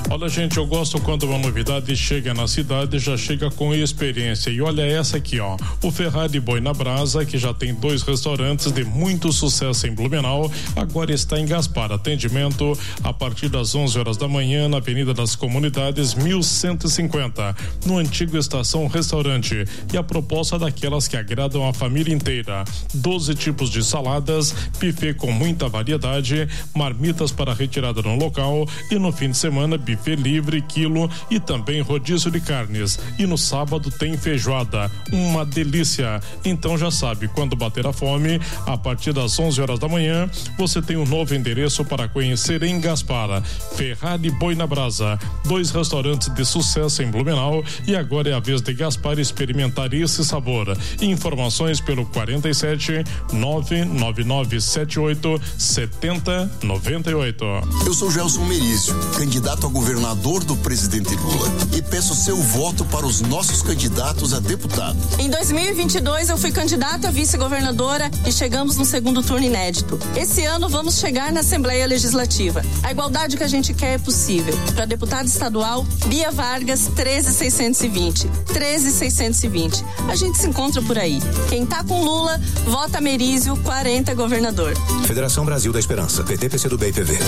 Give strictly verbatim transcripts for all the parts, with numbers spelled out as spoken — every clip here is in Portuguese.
Olha, gente, eu gosto quando uma novidade chega na cidade, já chega com experiência. E olha essa aqui, ó. O Ferrari Boi na Brasa, que já tem dois restaurantes de muito sucesso em Blumenau, agora está em Gaspar. Atendimento a partir das onze horas da manhã na Avenida das Comunidades mil cento e cinquenta, no antigo Estação Restaurante. E a proposta daquelas que agradam a família inteira. doze tipos de saladas, buffet com muita variedade, marmitas para retirada no local e no fim de semana buffet livre, quilo e também rodízio de carnes. E no sábado tem feijoada, uma delícia. Então já sabe, quando bater a fome, a partir das onze horas da manhã, você tem um novo endereço para conhecer em Gaspar. Ferrari Boi na Brasa, dois restaurantes de sucesso em Blumenau e agora é a vez de Gaspar experimentar esse sabor. Informações pelo quarenta e sete, nove nove nove sete oito, sete zero nove oito. Eu sou Gelson Merizio, candidato a governador do presidente Lula, e peço seu voto para os nossos candidatos a deputado. Em dois mil e vinte e dois eu fui candidata a vice-governadora e chegamos no segundo turno inédito. Esse ano vamos chegar na Assembleia Legislativa. A igualdade que a gente quer é possível. Para deputado estadual, Bia Vargas, treze mil seiscentos e vinte. treze mil seiscentos e vinte. A gente se encontra por aí. Quem tá com Lula, vota Merizio, quarenta governador. Federação Brasil da Esperança, P T, P C do B e P V.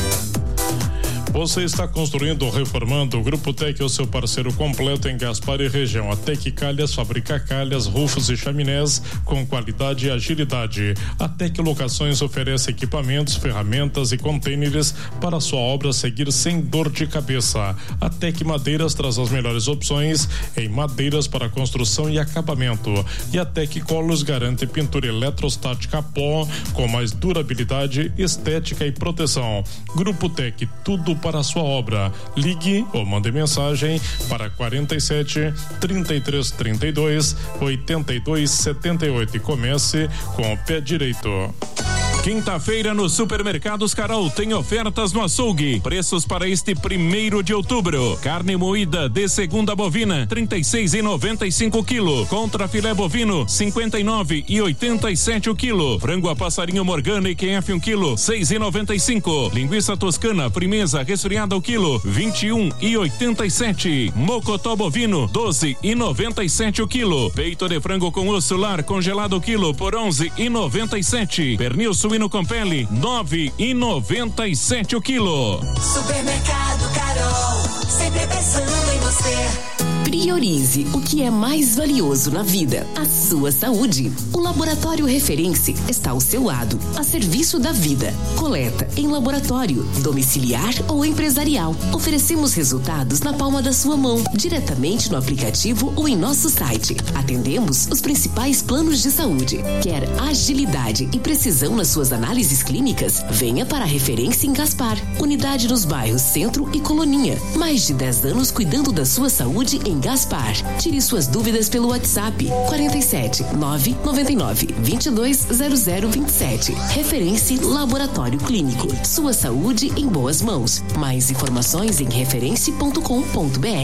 Você está construindo ou reformando? O Grupo Tec é o seu parceiro completo em Gaspar e região. A Tec Calhas fabrica calhas, rufos e chaminés com qualidade e agilidade. A Tec Locações oferece equipamentos, ferramentas e contêineres para a sua obra seguir sem dor de cabeça. A Tec Madeiras traz as melhores opções em madeiras para construção e acabamento. E a Tec Colos garante pintura eletrostática a pó com mais durabilidade, estética e proteção. Grupo Tec, tudo para a sua obra. Ligue ou mande mensagem para quarenta e sete, trinta e três, trinta e dois, oitenta e dois, setenta e oito e comece com o pé direito. Quinta-feira no Supermercados Carol tem ofertas no açougue. Preços para este primeiro de outubro. Carne moída de segunda bovina, trinta e seis e noventa e cinco quilo. Contra filé bovino, cinquenta e nove e oitenta e sete o quilo. Frango a passarinho Morgana e Q F um quilo, seis e noventa e cinco. Linguiça toscana frimeza resfriada o quilo, vinte e um e oitenta e sete. Mocotó bovino, doze e noventa e sete o quilo. Peito de frango com osso lar congelado o quilo por onze e noventa e sete. Pernil suíno com pele, nove e noventa e sete o quilo. Supermercado Carol, sempre pensando em você. Priorize o que é mais valioso na vida, a sua saúde. O Laboratório Referência está ao seu lado, a serviço da vida. Coleta em laboratório, domiciliar ou empresarial. Oferecemos resultados na palma da sua mão, diretamente no aplicativo ou em nosso site. Atendemos os principais planos de saúde. Quer agilidade e precisão nas suas análises clínicas? Venha para a Referência em Gaspar. Unidade nos bairros Centro e Coloninha. Mais de dez anos cuidando da sua saúde em Gaspar. Tire suas dúvidas pelo WhatsApp quarenta e sete, nove nove nove, vinte e dois, zero zero vinte e sete. Referência Laboratório Clínico. Sua saúde em boas mãos. Mais informações em referência ponto com ponto br.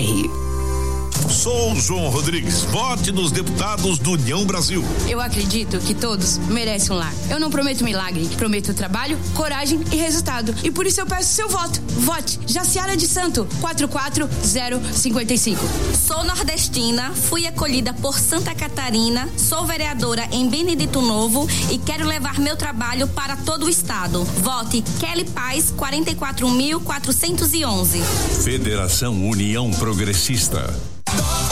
Sou João Rodrigues. Vote nos deputados do União Brasil. Eu acredito que todos merecem um lar. Eu não prometo milagre, prometo trabalho, coragem e resultado. E por isso eu peço seu voto. Vote Jaciara de Santo, quatro quatro zero cinco cinco. Sou nordestina, fui acolhida por Santa Catarina, sou vereadora em Benedito Novo e quero levar meu trabalho para todo o estado. Vote Kelly Paz, quarenta e quatro mil, quatrocentos e onze. Federação União Progressista.